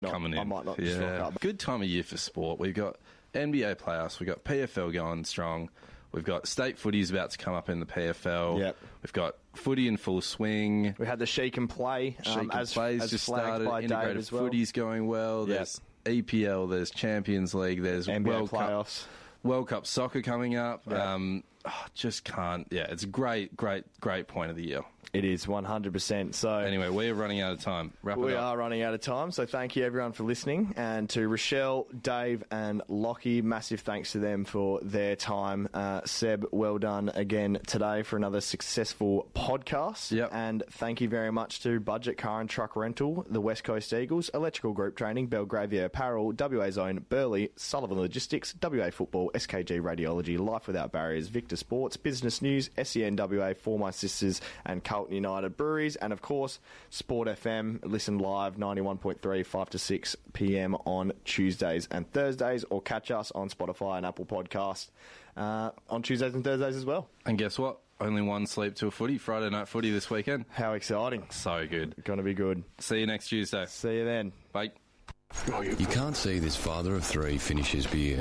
coming in. I might not just rock up. Good time of year for sport. We've got NBA playoffs. We've got PFL going strong. We've got state footies about to come up in the PFL. Yep. We've got footy in full swing. We had the Sheik and Play. As just started. By Integrated Dave as well. footy's going well. There's EPL. There's Champions League. There's NBA World playoffs. Cup. World Cup soccer coming up. Yep. Just can't. Yeah, it's a great point of the year. It is 100%. So anyway, we're running out of time. We are running out of time. So thank you everyone for listening, and to Rochelle, Dave, and Lockie, massive thanks to them for their time. Seb, well done again today for another successful podcast. Yep. And thank you very much to Budget Car and Truck Rental, the West Coast Eagles, Electrical Group Training, Belgravia Apparel, WA Zone, Burley, Sullivan Logistics, WA Football, SKG Radiology, Life Without Barriers, Victor Sports, Business News, SEN WA, For My Sisters, and Carlton United Breweries, and of course Sport FM. Listen live 91.3 5 to 6 p.m. on Tuesdays and Thursdays, or catch us on Spotify and Apple Podcast on Tuesdays and Thursdays as well. And guess what? Only one sleep to a footy. Friday night footy this weekend. How exciting. So good. Gonna be good. See you next Tuesday. See you then. Bye. You can't see this father of three finish his beer.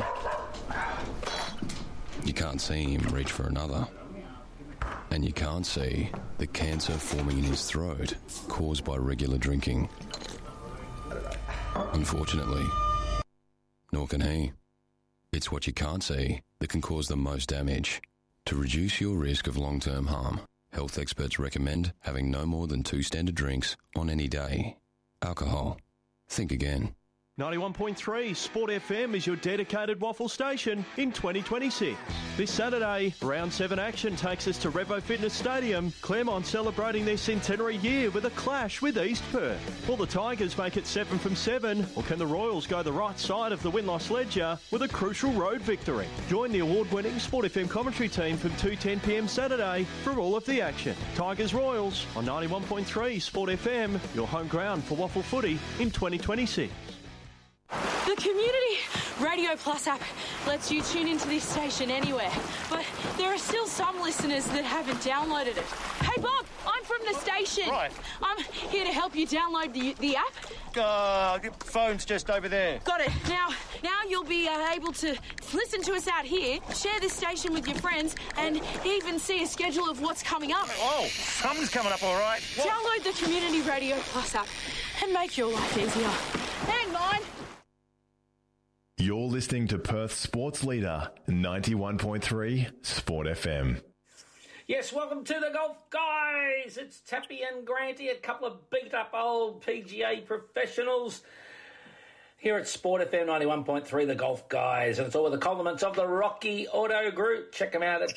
You can't see him reach for another. And you can't see the cancer forming in his throat caused by regular drinking. Unfortunately, nor can he. It's what you can't see that can cause the most damage. To reduce your risk of long-term harm, health experts recommend having no more than 2 standard drinks on any day. Alcohol. Think again. 91.3 Sport FM is your dedicated waffle station in 2026. This Saturday, Round 7 action takes us to Revo Fitness Stadium. Claremont celebrating their centenary year with a clash with East Perth. Will the Tigers make it 7 from 7, or can the Royals go the right side of the win-loss ledger with a crucial road victory? Join the award-winning Sport FM commentary team from 2:10pm Saturday for all of the action. Tigers Royals on 91.3 Sport FM, your home ground for waffle footy in 2026. The Community Radio Plus app lets you tune into this station anywhere, but there are still some listeners that haven't downloaded it. Hey Bob, I'm from the station. Right. I'm here to help you download the app. Your phone's just over there. Got it. Now you'll be able to listen to us out here, share this station with your friends, and even see a schedule of what's coming up. Oh, something's coming up all right. What? Download the Community Radio Plus app and make your life easier. Hang on. You're listening to Perth's sports leader, 91.3 Sport FM. Yes, welcome to the Golf Guys. It's Tappy and Granty, a couple of beat-up old PGA professionals here at Sport FM 91.3, the Golf Guys. And it's all with the compliments of the Rocky Auto Group. Check them out at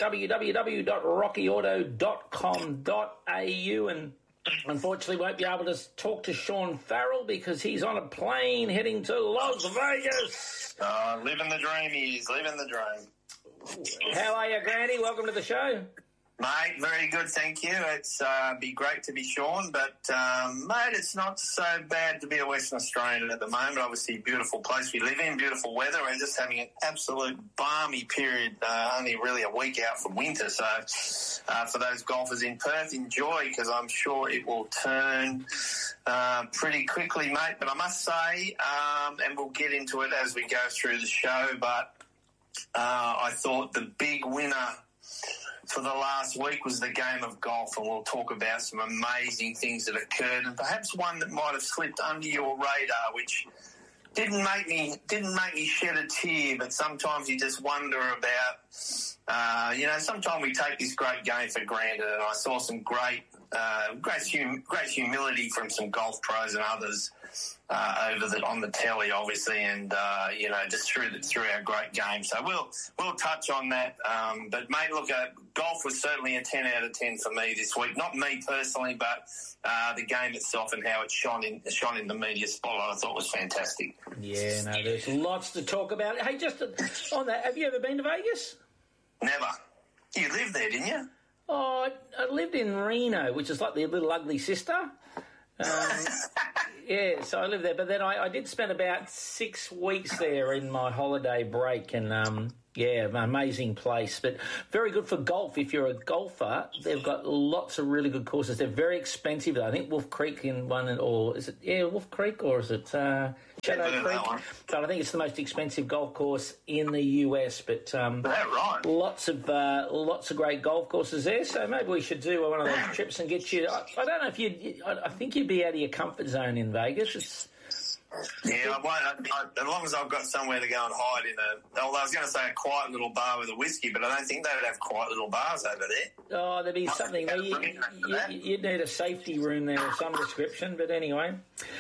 www.rockyauto.com.au. And unfortunately won't be able to talk to Sean Farrell because he's on a plane heading to Las Vegas. Living the dream, he's living the dream. How are you, Granny? Welcome to the show. Mate, very good, thank you. It's be great to be Sean, but, mate, it's not so bad to be a Western Australian at the moment. Obviously, beautiful place we live in, beautiful weather. We're just having an absolute balmy period, only really a week out from winter. So for those golfers in Perth, enjoy, because I'm sure it will turn pretty quickly, mate. But I must say, and we'll get into it as we go through the show, but I thought the big winner for the last week was the game of golf, and we'll talk about some amazing things that occurred, and perhaps one that might have slipped under your radar, which didn't make me shed a tear, but sometimes you just wonder about, sometimes we take this great game for granted, and I saw some great humility from some golf pros and others on the telly, obviously, and just through our great game. So we'll touch on that. But mate, look, golf was certainly a 10 out of 10 for me this week. Not me personally, but the game itself and how it shone in the media spotlight, I thought was fantastic. Yeah, no, there's lots to talk about. Hey, just on that, have you ever been to Vegas? Never. You lived there, didn't you? Oh, I lived in Reno, which is like the little ugly sister. Yeah, so I lived there. But then I did spend about 6 weeks there in my holiday break, and an amazing place. But very good for golf. If you're a golfer, they've got lots of really good courses. They're very expensive. I think Wolf Creek in one, or is it Wolf Creek, or is it Shadow Creek, but I think it's the most expensive golf course in the US. But right. lots of great golf courses there. So maybe we should do one of those trips and get you. I don't know if I think you'd be out of your comfort zone in Vegas. Yeah, I won't. As long as I've got somewhere to go and hide although I was going to say a quiet little bar with a whiskey, but I don't think they'd have quiet little bars over there. Oh, there'd be something. You'd need a safety room there of some description, but anyway.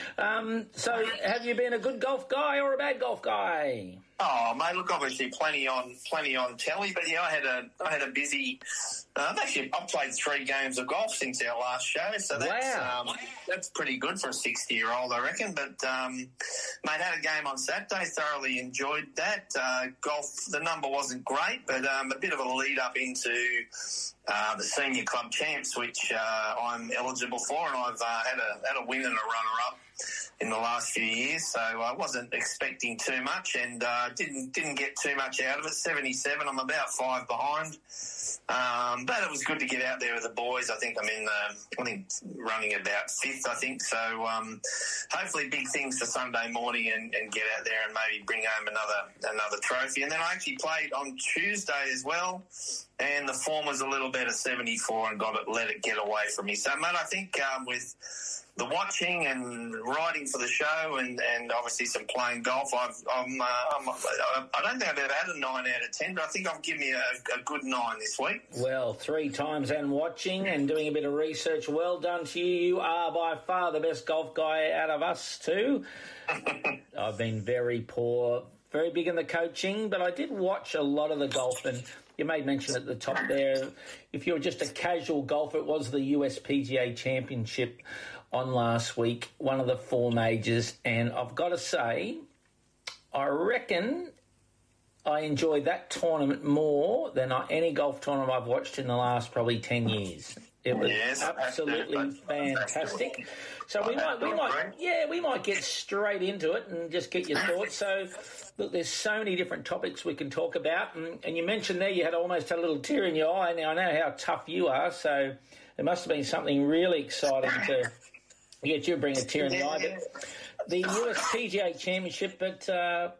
So have you been a good golf guy or a bad golf guy? Oh, mate, look, obviously plenty on telly, but yeah, I had a busy. I've played 3 games of golf since our last show, so that's pretty good for a 60-year-old, I reckon. But mate, had a game on Saturday, thoroughly enjoyed that. Golf, the number wasn't great, but a bit of a lead up into the Senior Club Champs, which I'm eligible for, and I've had a win and a runner-up in the last few years, so I wasn't expecting too much, and didn't get too much out of it. 77, I'm about 5 behind, but it was good to get out there with the boys. I think I'm running about 5th, I think. So hopefully big things for Sunday morning and get out there and maybe bring home another trophy. And then I actually played on Tuesday as well, and the form was a little better, 74, and let it get away from me. So, mate, I think with the watching and writing for the show and obviously some playing golf, I don't think I've ever had a 9 out of 10, but I think I've given me a good 9 this week. Well, 3 times and watching and doing a bit of research. Well done to you. You are by far the best golf guy out of us too. I've been very poor, very big in the coaching, but I did watch a lot of the golf, and you made mention at the top there, if you're just a casual golfer, it was the US PGA Championship on last week, one of the 4 majors, and I've got to say, I reckon I enjoyed that tournament more than any golf tournament I've watched in the last probably 10 years. It was absolutely fantastic. So we might get straight into it and just get your thoughts. So, look, there's so many different topics we can talk about, and you mentioned there you had almost a little tear in your eye. Now I know how tough you are, so it must have been something really exciting to get you bring a tear in the eye. But the US PGA Championship at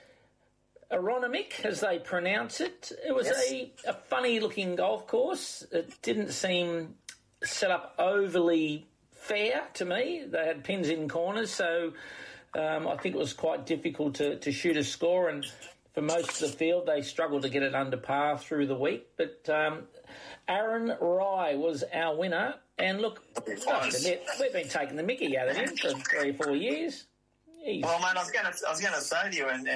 Aronimink, as they pronounce it, it was a funny-looking golf course. It didn't seem set up overly fair to me. They had pins in corners, so I think it was quite difficult to shoot a score, and for most of the field they struggled to get it under par through the week. But Aaron Rai was our winner, and look, I must admit, we've been taking the mickey out of him for 3 or 4 years. Well, mate, I was going to say to you, and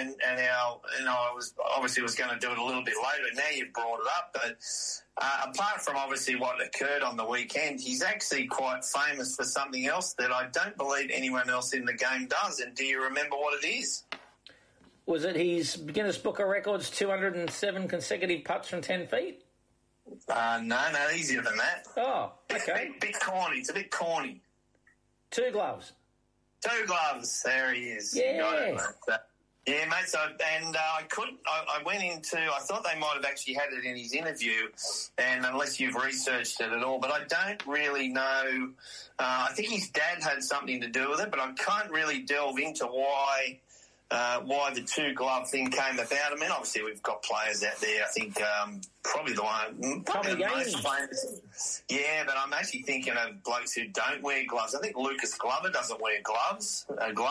I was going to do it a little bit later. Now you've brought it up, but apart from obviously what occurred on the weekend, he's actually quite famous for something else that I don't believe anyone else in the game does. And do you remember what it is? Was it his Guinness Book of Records 207 consecutive putts from 10 feet? No, easier than that. Oh, okay. Bit corny. It's a bit corny. 2 gloves. 2 gloves. There he is. Yeah. You got it, mate. Yeah, mate. So, and I went into. I thought they might have actually had it in his interview, and unless you've researched it at all, but I don't really know. I think his dad had something to do with it, but I can't really delve into why the 2 glove thing came about. I mean, obviously we've got players out there. I think probably the one, probably the most famous. Yeah, but I'm actually thinking of blokes who don't wear gloves. I think Lucas Glover doesn't wear gloves.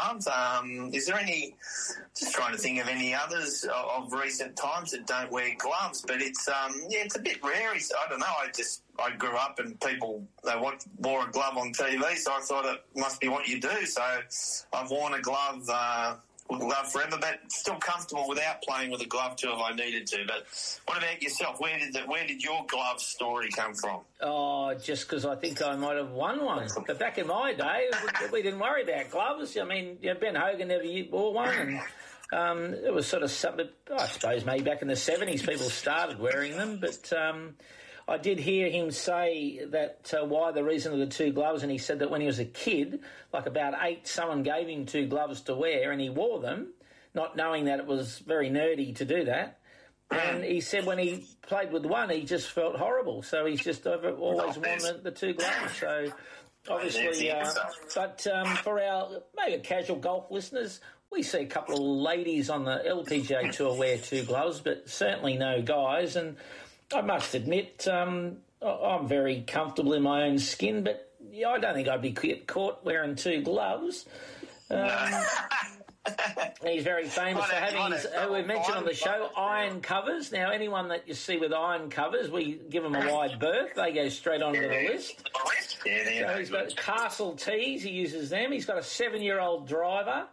Is there any? Just trying to think of any others of recent times that don't wear gloves. But it's it's a bit rare. I don't know. I grew up and people wore a glove on TV, so I thought it must be what you do. So I've worn a glove forever, but still comfortable without playing with a glove too if I needed to. But what about yourself? Where did your glove story come from? Oh, just because I think I might have won one. But back in my day, we didn't worry about gloves. I mean, Ben Hogan never wore one, and it was sort of something. I suppose maybe back in the 70s people started wearing them, but. I did hear him say that why the reason of the 2 gloves, and he said that when he was a kid, like about 8, someone gave him 2 gloves to wear, and he wore them, not knowing that it was very nerdy to do that. And he said when he played with one, he just felt horrible. So he's just always worn the 2 gloves. So obviously, but for our maybe casual golf listeners, We see a couple of ladies on the LPGA Tour wear 2 gloves, but certainly no guys. And I must admit, I'm very comfortable in my own skin, but I don't think I'd be caught wearing 2 gloves. He's very famous for having his, we've mentioned on the show, iron covers. Now, anyone that you see with iron covers, we give them a wide berth. They go straight onto the list. So he's got Castle tees. He uses them. He's got a 7-year-old driver.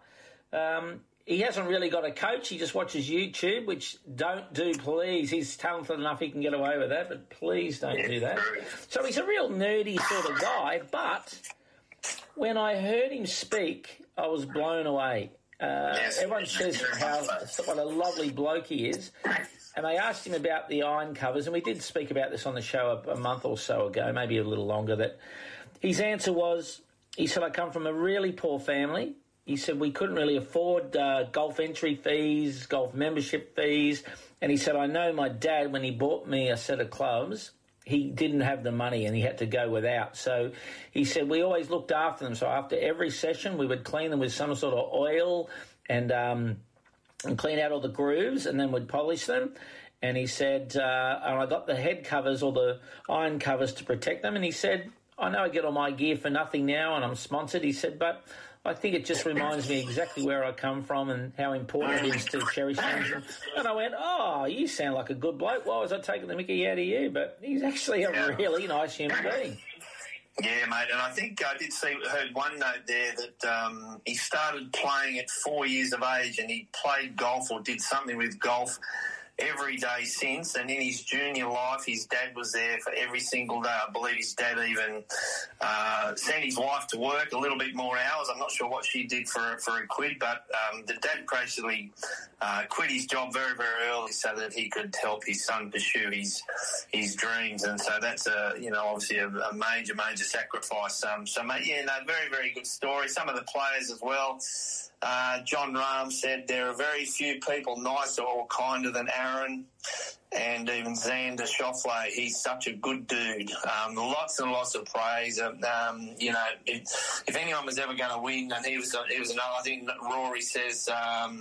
He hasn't really got a coach. He just watches YouTube, which don't do, please. He's talented enough he can get away with that, but please don't do that. So he's a real nerdy sort of guy, but when I heard him speak, I was blown away. Everyone says what a lovely bloke he is. And I asked him about the iron covers, and we did speak about this on the show a month or so ago, maybe a little longer, that his answer was, he said, I come from a really poor family. He said we couldn't really afford golf entry fees, golf membership fees. And he said, I know my dad, when he bought me a set of clubs, he didn't have the money and he had to go without. So he said we always looked after them. So after every session, we would clean them with some sort of oil and clean out all the grooves, and then we'd polish them. And he said, and I got the head covers or the iron covers to protect them. And he said, I know I get all my gear for nothing now and I'm sponsored. He said, but I think it just reminds me exactly where I come from and how important it is to cherish things. And I went, oh, you sound like a good bloke. Why was I taking the mickey out of you? But he's actually a really nice human being. Yeah, mate, and I think I heard one note there that he started playing at 4 years of age and he played golf or did something with golf every day since, and in his junior life his dad was there for every single day. I believe his dad even sent his wife to work a little bit more hours. I'm not sure what she did for a quid, but the dad basically quit his job very, very early so that he could help his son pursue his dreams, and so that's obviously a major sacrifice. So mate, very, very good story. Some of the players as well. John Rahm said there are very few people nicer or kinder than Aaron, and even Xander Schauffele. He's such a good dude. Lots and lots of praise. If anyone was ever going to win, and he was another. I think Rory says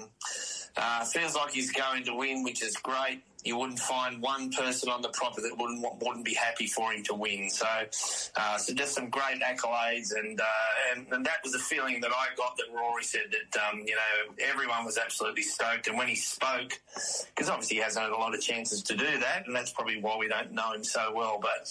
feels like he's going to win, which is great. You wouldn't find one person on the property that wouldn't be happy for him to win. So just some great accolades, and that was the feeling that I got, that Rory said that everyone was absolutely stoked. And when he spoke, because obviously he hasn't had a lot of chances to do that, and that's probably why we don't know him so well, but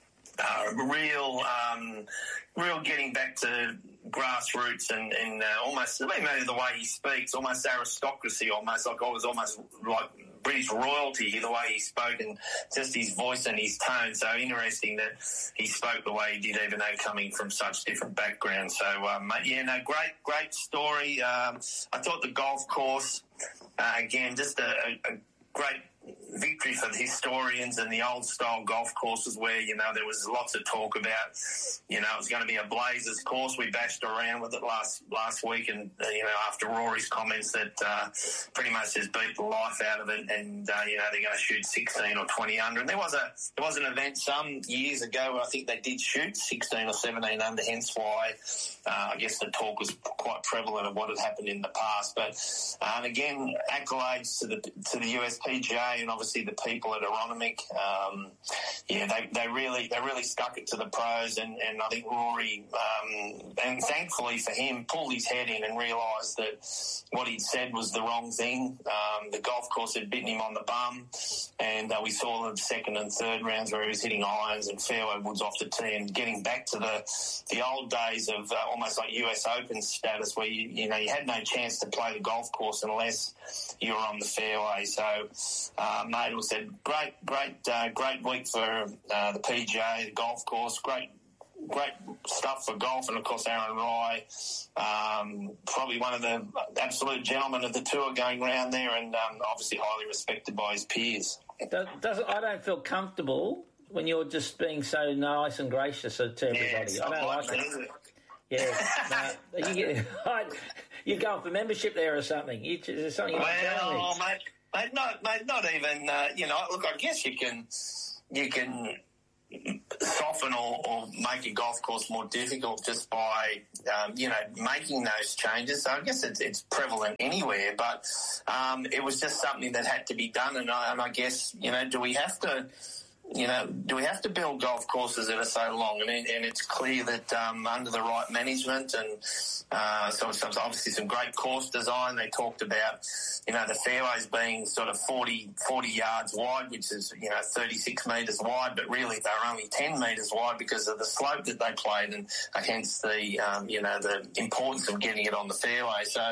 real getting back to grassroots and almost maybe the way he speaks, almost aristocracy, almost like I was almost like British royalty, the way he spoke, and just his voice and his tone. So interesting that he spoke the way he did, even though coming from such different backgrounds. So, great story. I thought the golf course, again, just a great victory for the historians and the old style golf courses where, there was lots of talk about, it was going to be a Blazers course. We bashed around with it last week, and, after Rory's comments that pretty much just beat the life out of it, and, they're going to shoot 16 or 20 under. And there was an event some years ago where I think they did shoot 16 or 17 under, hence why I guess the talk was quite prevalent of what had happened in the past. But again, accolades to the USPGA and obviously the people at Aronimink. They really stuck it to the pros, and I think Rory, and thankfully for him, pulled his head in and realised that what he'd said was the wrong thing. The golf course had bitten him on the bum, and we saw the second and third rounds where he was hitting irons and fairway woods off the tee and getting back to the old days of almost like US Open status, where you had no chance to play the golf course unless you were on the fairway. So Madel said, great week for the PGA, the golf course, great stuff for golf, and of course Aaron Rai, probably one of the absolute gentlemen of the tour going round there, and obviously highly respected by his peers. I don't feel comfortable when you're just being so nice and gracious to everybody. I don't like it. Yeah, you're going for membership there or something. There's something you're telling me. Mate, not even. Look, I guess you can soften or make a golf course more difficult just by, making those changes. So I guess it's prevalent anywhere, but it was just something that had to be done. And I guess, do we have to build golf courses that are so long? And it's clear that under the right management and obviously some great course design, they talked about, the fairways being sort of 40 yards wide, which is, 36 metres wide, but really they're only 10 metres wide because of the slope that they played and against the, the importance of getting it on the fairway. So,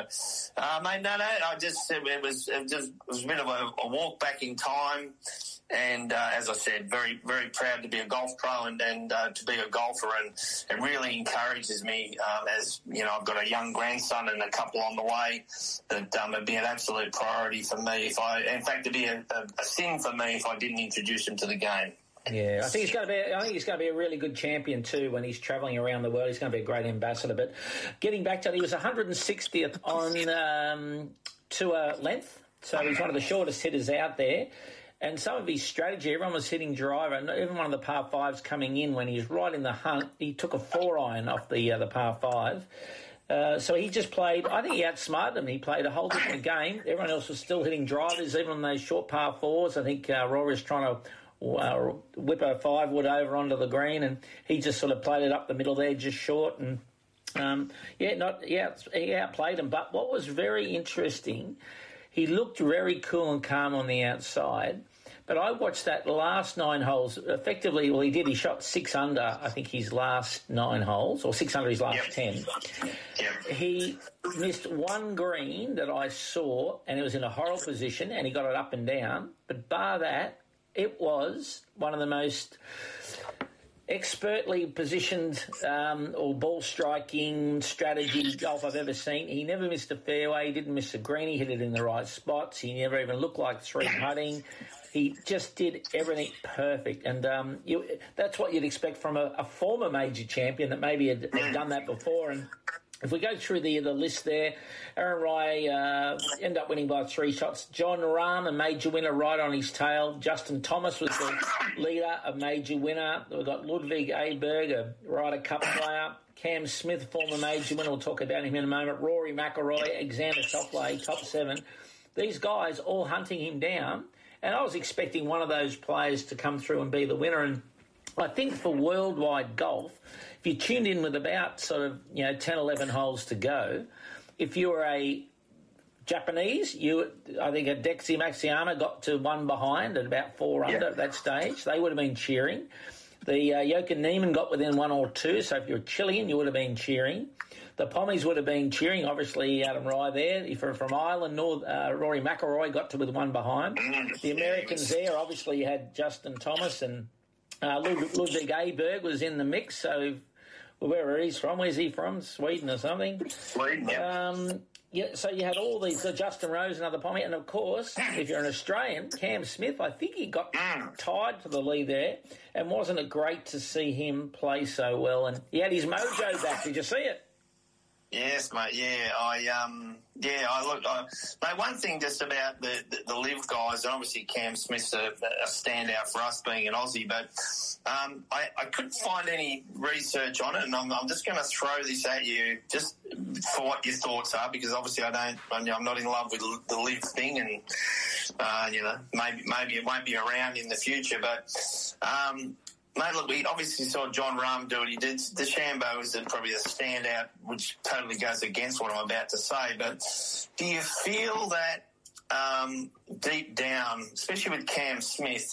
it was a bit of a walk back in time. And as I said, very, very proud to be a golf pro and to be a golfer, and it really encourages me as, I've got a young grandson and a couple on the way, that it'd be an absolute priority for me it'd be a sin for me if I didn't introduce him to the game. Yeah, I think he's going to be a really good champion too when he's travelling around the world. He's going to be a great ambassador. But getting back to it, he was 160th on tour length, so he's one of the shortest hitters out there. And some of his strategy, everyone was hitting driver, and even one of the par fives coming in when he was right in the hunt, he took a 4-iron off the par five. So he just played, I think he outsmarted him. He played a whole different game. Everyone else was still hitting drivers, even on those short par fours. I think Rory was trying to whip a 5-wood over onto the green, and he just sort of played it up the middle there, just short. And he outplayed him. But what was very interesting, he looked very cool and calm on the outside. But I watched that last 9 holes. Effectively, well, he shot 6 under, I think, his last 9 holes, or 6 under his last 10. He missed one green that I saw, and it was in a horrible position, and he got it up and down. But bar that, it was one of the most expertly positioned or ball striking strategy golf I've ever seen. He never missed a fairway. He didn't miss a green. He hit it in the right spots. He never even looked like 3-putting. He just did everything perfect. And that's what you'd expect from a former major champion that maybe had done that before. And if we go through the list there, Aaron Rai ended up winning by 3 shots. John Rahm, a major winner, right on his tail. Justin Thomas was the leader, a major winner. We've got Ludwig Aberg, a Ryder Cup player. Cam Smith, former major winner. We'll talk about him in a moment. Rory McIlroy, Alexander Schauffele, top 7. These guys all hunting him down. And I was expecting one of those players to come through and be the winner. And I think for worldwide golf, if you tuned in with about 10, 11 holes to go, if you were a Japanese, I think Hideki Matsuyama got to 1 behind at about 4 under at that stage. They would have been cheering. The Jochen Neiman got within 1 or 2, so if you're Chilean, you would have been cheering. The Pommies would have been cheering, obviously, Adam Rai there. If you're from Ireland, Rory McIlroy got to with 1 behind. The Americans there, obviously, you had Justin Thomas, and Ludwig Aberg was in the mix, so wherever he's from. Where's he from? Sweden or something? Sweden, so you had all these, Justin Rose, another Pommy, and of course, if you're an Australian, Cam Smith, I think he got tied for the lead there, and wasn't it great to see him play so well? And he had his mojo back. Did you see it? Yes, mate. Yeah, mate, one thing just about the live guys, and obviously Cam Smith's a standout for us being an Aussie, but I couldn't find any research on it, and I'm just going to throw this at you just for what your thoughts are, because obviously I'm not in love with the live thing, and maybe it won't be around in the future, but. Mate, look, we obviously saw John Rahm do it. He did. DeChambeau is probably a standout, which totally goes against what I'm about to say. But do you feel that deep down, especially with Cam Smith,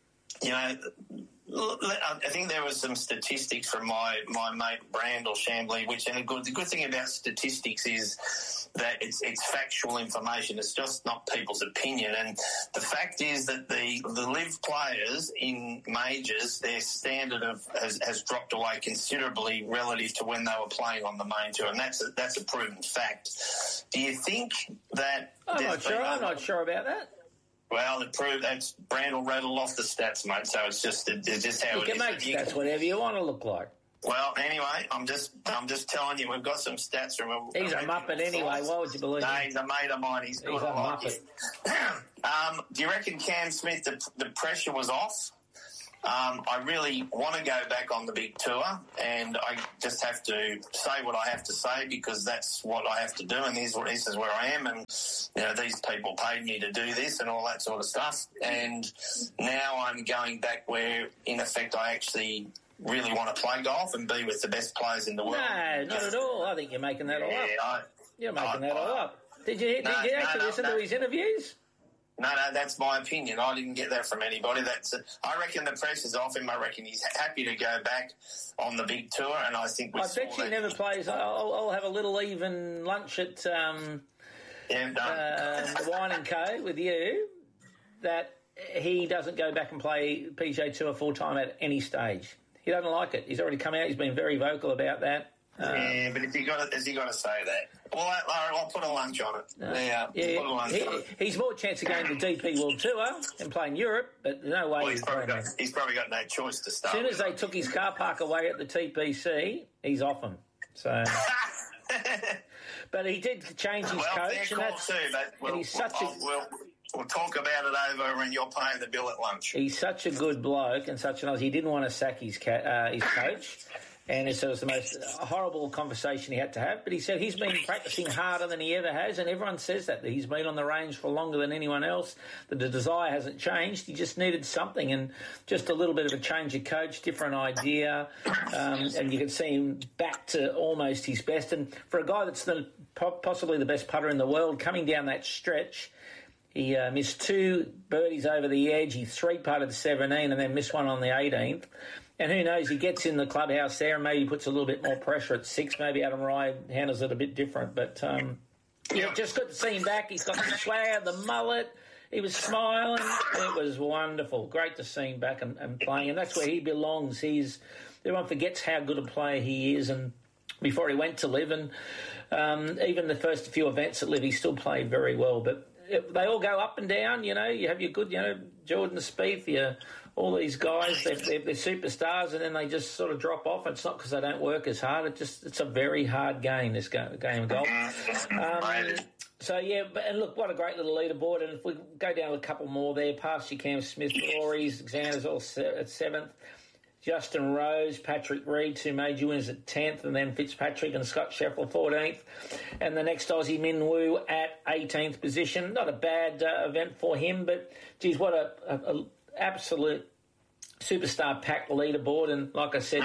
I think there was some statistics from my mate Brandel Chambly, and the good thing about statistics is that it's factual information. It's just not people's opinion. And the fact is that the live players in majors, their standard has dropped away considerably relative to when they were playing on the main tour, and that's a proven fact. Do you think that? I'm not sure about that. Well, that's Brandel rattled off the stats, mate. So it's just how it is. You can make stats whatever you want to look like. Well, anyway, I'm just telling you, we've got some stats from him. He's a muppet anyway. Why would you believe? No, he's a mate of mine. He's good. He's a muppet. Do you reckon Cam Smith, the pressure was off? I really want to go back on the big tour, and I just have to say what I have to say because that's what I have to do, and this is where I am, and these people paid me to do this and all that sort of stuff. And now I'm going back where, in effect, I actually really want to play golf and be with the best players in the world. No, not at all. I think you're making that all up. You're making that all up. Did you actually listen to his interviews? No, that's my opinion. I didn't get that from anybody. I reckon the pressure's off him. I reckon he's happy to go back on the big tour, and I think I bet he never plays. I'll have a little even lunch at the Wine and Co. with you. That he doesn't go back and play PGA Tour full time at any stage. He doesn't like it. He's already come out. He's been very vocal about that. But has he got to say that? Well, I'll put a lunch on it. Put a lunch on it. He's more chance of going to DP World Tour and playing Europe, but no way he's probably got no choice to start. As soon as they took his car park away at the TPC, he's off him. So, but he did change his coach, and that's too. But he's such a. We'll talk about it over when you're paying the bill at lunch. He's such a good bloke and such a nice. He didn't want to sack his coach. And it was the most horrible conversation he had to have. But he said he's been practising harder than he ever has, and everyone says that he's been on the range for longer than anyone else, that the desire hasn't changed. He just needed something, and just a little bit of a change of coach, different idea, and you can see him back to almost his best. And for a guy that's possibly the best putter in the world, coming down that stretch, he missed 2 birdies over the edge. He 3-putted 17 and then missed one on the 18th. And who knows, he gets in the clubhouse there and maybe puts a little bit more pressure at 6. Maybe Adam Rye handles it a bit different. But, just good to see him back. He's got the swag, the mullet. He was smiling. It was wonderful. Great to see him back and playing. And that's where he belongs. Everyone forgets how good a player he is. And before he went to LIV, and even the first few events at LIV, he still played very well. But they all go up and down, you have your good, Jordan Spieth, all these guys, they're superstars, and then they just sort of drop off. It's not because they don't work as hard. It's a very hard game, this game of golf. And look, what a great little leaderboard. And if we go down a couple more there, past your Cam Smith, Rory's, Xander's all at 7th. Justin Rose, Patrick Reed, 2 major winners at 10th, and then Fitzpatrick and Scott Scheffler 14th. And the next Aussie, Min Woo, at 18th position. Not a bad event for him, but, geez, what a absolute superstar packed leaderboard. And like I said,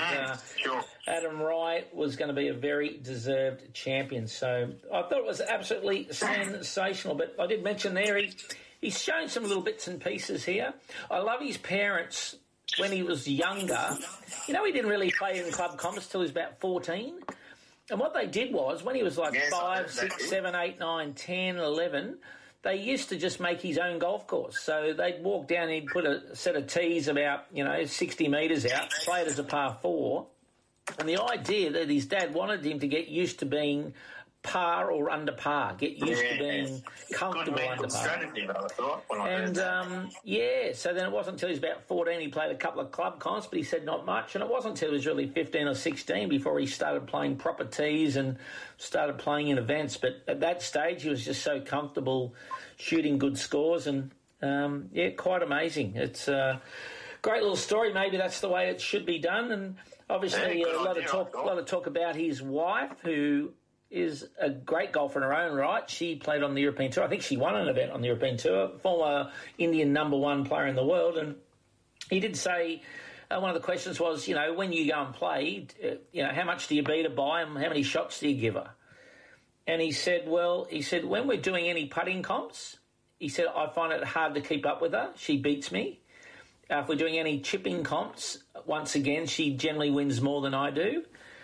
Adam Wright was going to be a very deserved champion. So I thought it was absolutely sensational. But I did mention there, he's shown some little bits and pieces here. I love his parents. When he was younger, he didn't really play in club comps till he was about 14. And what they did was, when he was like 5, 6, 7, 8, 9, 10, 11, they used to just make his own golf course. So they'd walk down, he'd put a set of tees about, 60 metres out, play it as a par 4. And the idea that his dad wanted him to get used to being par or under par, get used to being comfortable under par. Strategy, I thought, when I heard that. So then it wasn't until he was about 14 he played a couple of club comps, but he said not much, and it wasn't until he was really 15 or 16 before he started playing proper tees and started playing in events. But at that stage he was just so comfortable shooting good scores, and quite amazing. It's a great little story. Maybe that's the way it should be done. And obviously a lot of talk about his wife, who is a great golfer in her own right. She played on the European Tour. I think she won an event on the European Tour, former Indian #1 player in the world. And he did say, one of the questions was, when you go and play, how much do you beat her by and how many shots do you give her? And he said, when we're doing any putting comps, he said, I find it hard to keep up with her. She beats me. If we're doing any chipping comps, once again, she generally wins more than I do.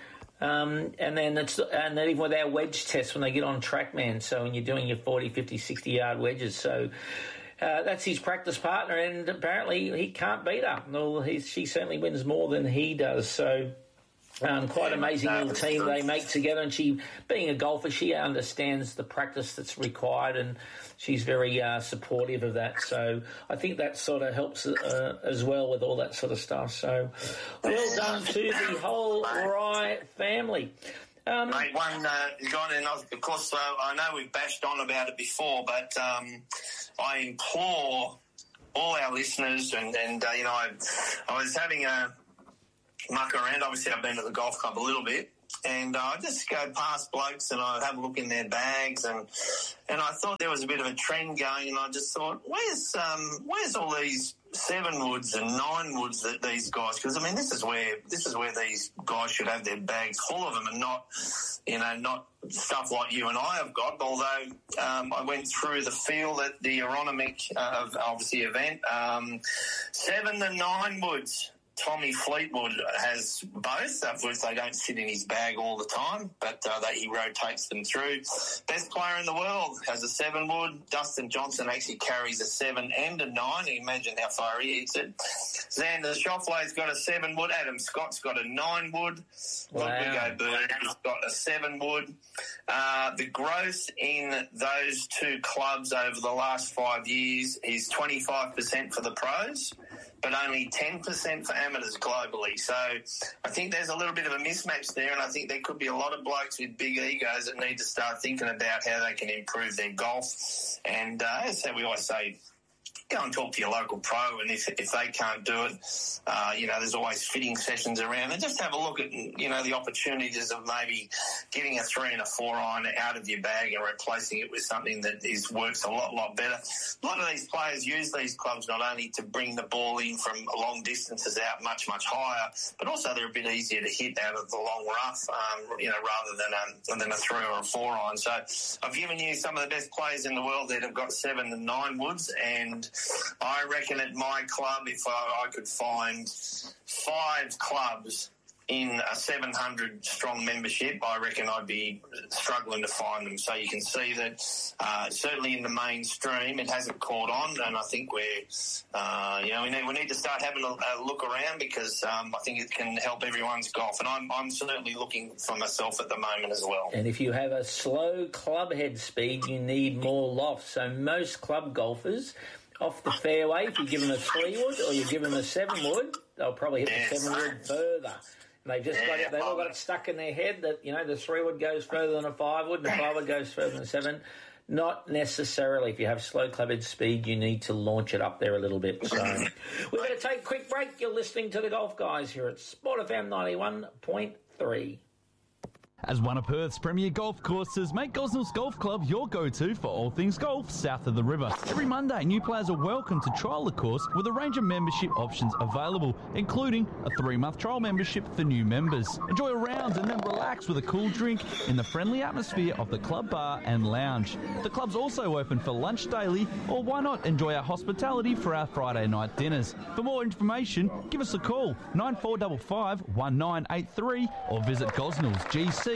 And then even with our wedge tests when they get on TrackMan, so when you're doing your 40, 50, 60-yard wedges. So that's his practice partner, and apparently he can't beat her. Well, she certainly wins more than he does. So quite amazing little team they make together. And she, being a golfer, she understands the practice that's required, and she's very supportive of that. So I think that sort of helps as well with all that sort of stuff. So well done to the whole Rye family. Mate, one gone, and of course I know we've bashed on about it before, but I implore all our listeners, and you know, I was having a muck around. Obviously, I've been to the golf club a little bit, and I just go past blokes and I have a look in their bags, and I thought there was a bit of a trend going, and I just thought, where's all these 7 woods and 9 woods that these guys? Because I mean, this is where these guys should have their bags full of them, and not stuff like you and I have got. Although I went through the field at the Aronimink obviously event, 7 and 9 woods. Tommy Fleetwood has both, of which they don't sit in his bag all the time, but he rotates them through. Best player in the world has a 7 wood. Dustin Johnson actually carries a 7 and a 9. Imagine how far he eats it. Xander Schauffele's got a 7 wood. Adam Scott's got a 9 wood. Wow. Rodrigo Bird's got a 7 wood. The growth in those 2 clubs over the last 5 years is 25% for the pros, but only 10% for amateurs globally. So I think there's a little bit of a mismatch there, and I think there could be a lot of blokes with big egos that need to start thinking about how they can improve their golf. And as we always say, go and talk to your local pro, and if they can't do it, there's always fitting sessions around, and just have a look at, the opportunities of maybe getting a 3 and a 4 iron out of your bag and replacing it with something that works a lot better. A lot of these players use these clubs not only to bring the ball in from long distances out much higher, but also they're a bit easier to hit out of the long rough, rather than a 3 or a 4 iron. So I've given you some of the best players in the world that have got 7 and 9 woods, and I reckon at my club, if I could find 5 clubs in a 700-strong membership, I reckon I'd be struggling to find them. So you can see that certainly in the mainstream it hasn't caught on, and I think we need to start having a look around, because I think it can help everyone's golf, and I'm certainly looking for myself at the moment as well. And if you have a slow club head speed, you need more loft. So most club golfers off the fairway, if you give them a 3 wood or you give them a 7 wood, they'll probably hit the 7 wood further. And they've all got it stuck in their head that, the 3 wood goes further than a 5 wood and the 5 wood goes further than a 7. Not necessarily. If you have slow club head speed, you need to launch it up there a little bit. So we're going to take a quick break. You're listening to the Golf Guys here at Sport FM 91.3. As one of Perth's premier golf courses, make Gosnells Golf Club your go-to for all things golf south of the river. Every Monday, new players are welcome to trial the course with a range of membership options available, including a 3-month trial membership for new members. Enjoy a round and then relax with a cool drink in the friendly atmosphere of the club bar and lounge. The club's also open for lunch daily, or why not enjoy our hospitality for our Friday night dinners. For more information, give us a call, 9455 1983, or visit gosnellsgc.com.au.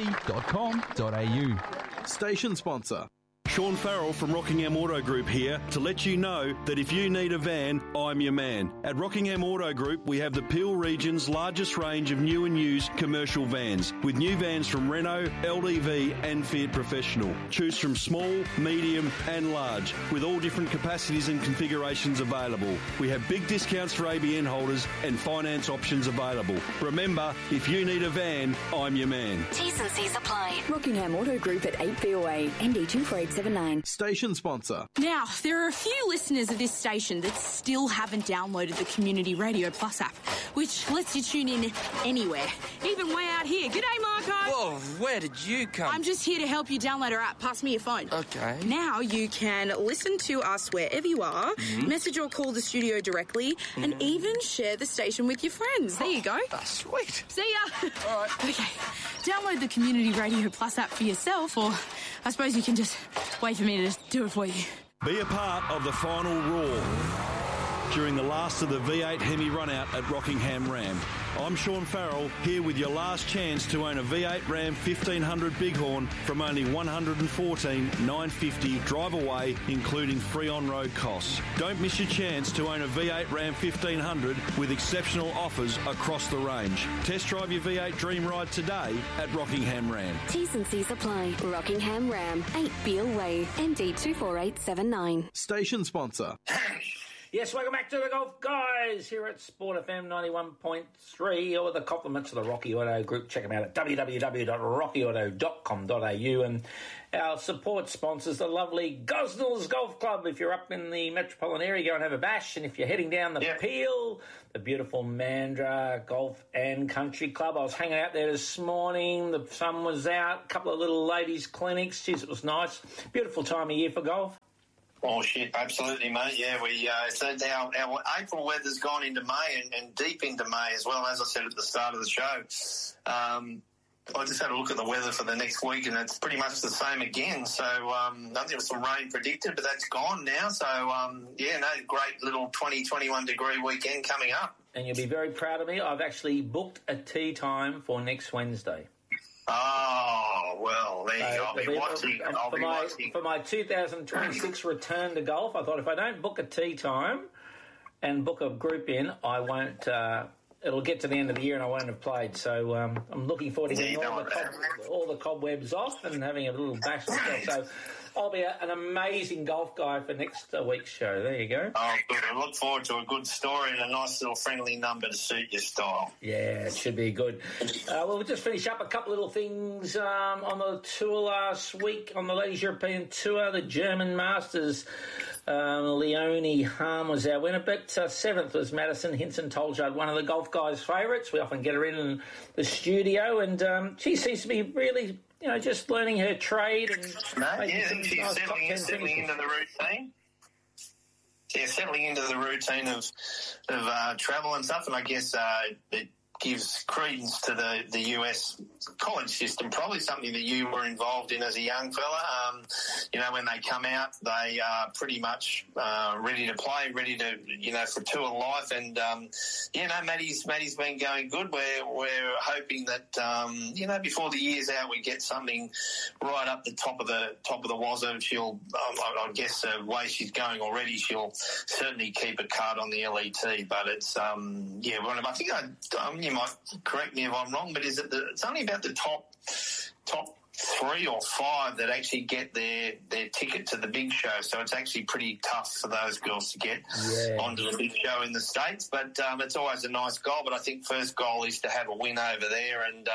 Station sponsor. Sean Farrell from Rockingham Auto Group here to let you know that if you need a van, I'm your man. At Rockingham Auto Group, we have the Peel region's largest range of new and used commercial vans, with new vans from Renault, LDV and Fiat Professional. Choose from small, medium and large, with all different capacities and configurations available. We have big discounts for ABN holders and finance options available. Remember, if you need a van, I'm your man. T's and C's apply. Rockingham Auto Group at 8 VOA, MD 24879. Station sponsor. Now, there are a few listeners of this station that still haven't downloaded the Community Radio Plus app, which lets you tune in anywhere, even way out here. G'day, Marco. Whoa, where did you come? I'm just here to help you download our app. Pass me your phone. Okay. Now you can listen to us wherever you are, message or call the studio directly, and even share the station with your friends. There you go. Oh, sweet. See ya. All right. Okay. Download the Community Radio Plus app for yourself, or I suppose you can just wait for me to do it for you. Be a part of the final roar during the last of the V8 Hemi run-out at Rockingham Ram. I'm Sean Farrell, here with your last chance to own a V8 Ram 1500 Bighorn from only $114,950 drive away, including free on-road costs. Don't miss your chance to own a V8 Ram 1500 with exceptional offers across the range. Test drive your V8 Dream Ride today at Rockingham Ram. T's and C's apply. Rockingham Ram, 8 Beale Way, MD 24879. Station sponsor. Yes, welcome back to the Golf Guys here at Sport FM 91.3, or the compliments of the Rocky Auto Group. Check them out at www.rockyauto.com.au, and our support sponsors, the lovely Gosnells Golf Club. If you're up in the metropolitan area, go and have a bash, and if you're heading down the Peel, the beautiful Mandurah Golf and Country Club. I was hanging out there this morning, the sun was out, a couple of little ladies' clinics. Jeez, it was nice. Beautiful time of year for golf. Oh, shit, absolutely, mate. Yeah, so our April weather's gone into May and deep into May as well, as I said at the start of the show. I just had a look at the weather for the next week, and it's pretty much the same again. So I think there was some rain predicted, but that's gone now. So, great little 20-21-degree weekend coming up. And you'll be very proud of me. I've actually booked a tee time for next Wednesday. Oh, well, there you go. I'll be watching. For my 2026 return to golf, I thought if I don't book a tee time and book a group in, I won't... it'll get to the end of the year and I won't have played. So I'm looking forward to getting all the cobwebs off and having a little bash myself. So I'll be an amazing golf guy for next week's show. There you go. Oh, good. I look forward to a good story and a nice little friendly number to suit your style. Yeah, it should be good. We'll just finish up a couple little things on the tour last week, on the Ladies European Tour, the German Masters. Leonie Harm was our winner, but seventh was Madison Hinson Tolchard, one of the Golf Guys' favourites. We often get her in the studio, and she seems to be really, just learning her trade. And I think she's settling into the routine. Yeah, settling into the routine of travel and stuff, and I guess it gives credence to the US college system, probably something that you were involved in as a young fella. When they come out, they are pretty much ready to play, ready to, for tour life. And, Maddie's been going good. We're hoping that, before the year's out, we get something right up the top of the wazoo. She'll, I guess the way she's going already, she'll certainly keep a card on the LET. But it's, I think you might correct me if I'm wrong, but is it it's only about the top 3 or 5 that actually get their ticket to the big show, so it's actually pretty tough for those girls to get onto the big show in the States, but it's always a nice goal. But I think first goal is to have a win over there, and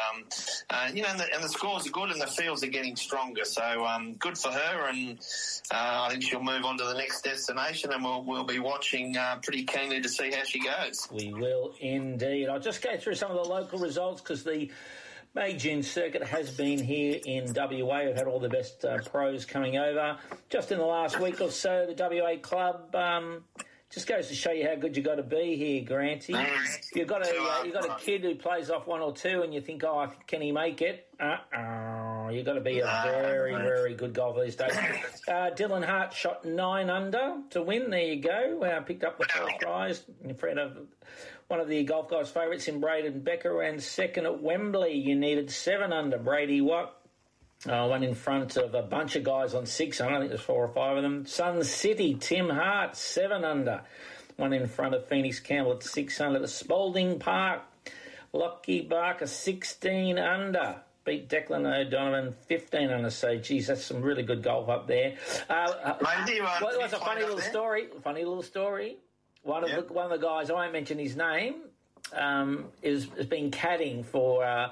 the scores are good and the fields are getting stronger, so good for her, and I think she'll move on to the next destination, and we'll be watching pretty keenly to see how she goes. We will indeed. I'll just go through some of the local results because the May-June circuit has been here in WA. We've had all the best pros coming over. Just in the last week or so, the WA club just goes to show you how good you got to be here, Granty. You've got a kid who plays off 1 or 2, and you think, can he make it? You've got to be a very, very good golfer these days. Dylan Hart shot 9 under to win. There you go. Picked up the first prize in front of one of the Golf Guys' favourites in Braden Becker, and second at Wembley. You needed 7 under. Brady Watt won in front of a bunch of guys on 6 under. I think there's 4 or 5 of them. Sun City, Tim Hart, 7 under. One in front of Phoenix Campbell at 6 under. The Spalding Park, Lockie Barker, 16 under. Beat Declan O'Donovan, 15 under. So, geez, that's some really good golf up there. What's a funny little story? One of the guys, I won't mention his name, has been caddying for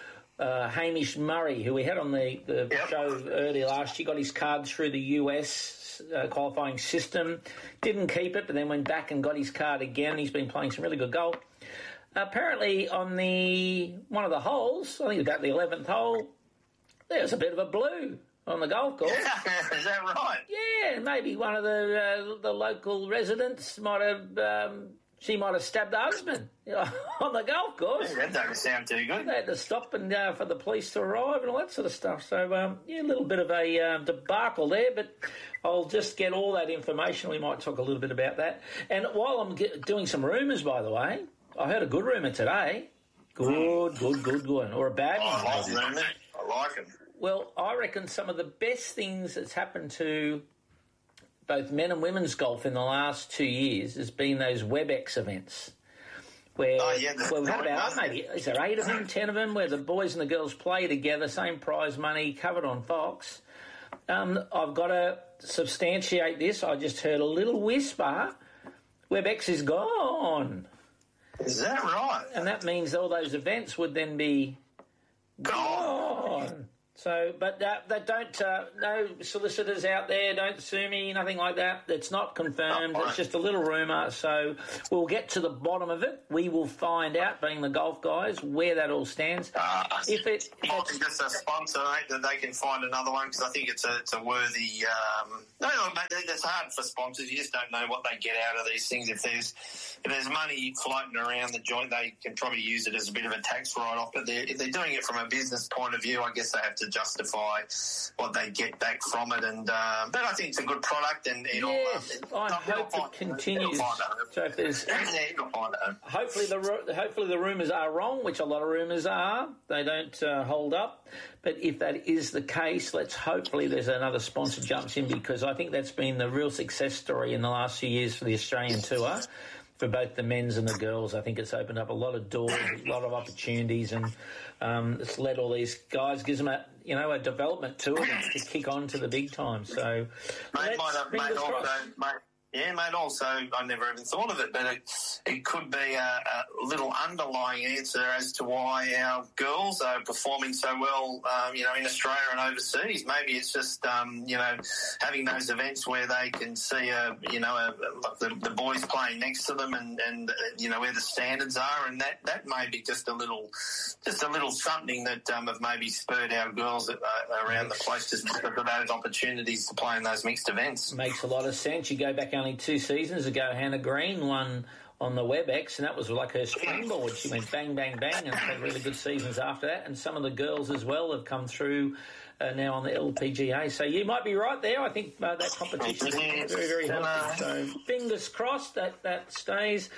Hamish Murray, who we had on the show earlier last year. Got his card through the US qualifying system. Didn't keep it, but then went back and got his card again. He's been playing some really good golf. Apparently on one of the holes, I think about the 11th hole, there was a bit of a blue on the golf course. Is that right? Yeah, maybe one of the local residents might have she might have stabbed the husband on the golf course. Yeah, that doesn't sound too good. They had to stop and for the police to arrive and all that sort of stuff. So, a little bit of a debacle there, but I'll just get all that information. We might talk a little bit about that. And while I'm doing some rumours, by the way, I heard a good rumour today. Good one. Or a bad one. I like them. Well, I reckon some of the best things that's happened to both men and women's golf in the last 2 years has been those WebEx events. Where we've had about, maybe, is there 8 of them, 10 of them, where the boys and the girls play together, same prize money, covered on Fox. I've got to substantiate this. I just heard a little whisper WebEx is gone. Is that right? And that means all those events would then be gone. So, but that don't, no solicitors out there, don't sue me, nothing like that. It's not confirmed. It's just a little rumour. So we'll get to the bottom of it. We will find out, being the golf guys, where that all stands. If it might be just a sponsor, mate, that they can find another one, because I think it's a worthy. No, mate, it's hard for sponsors. You just don't know what they get out of these things. If there's money floating around the joint, they can probably use it as a bit of a tax write-off. But if they're doing it from a business point of view, I guess they have to justify what they get back from it. And but I think it's a good product, and it'll. I hope it continues. So if there's hopefully the rumours are wrong, which a lot of rumours are. They don't hold up. But if that is the case, hopefully there's another sponsor jumps in, because I think that's been the real success story in the last few years for the Australian Tour. For both the men's and the girls, I think it's opened up a lot of doors, a lot of opportunities, and it's led all these guys, gives them a development tour to kick on to the big time. So, mate, also, I never even thought of it, but it could be a little underlying answer as to why our girls are performing so well, in Australia and overseas. Maybe it's just, having those events where they can see, the boys playing next to them and where the standards are, and that may be just a little something that have maybe spurred our girls around the place just because of those opportunities to play in those mixed events. Makes a lot of sense. You go back only 2 seasons ago, Hannah Green won on the WebEx, and that was like her springboard. She went bang, bang, bang, and had really good seasons after that. And some of the girls as well have come through now on the LPGA. So you might be right there. I think that competition is very, very healthy. So fingers crossed that stays.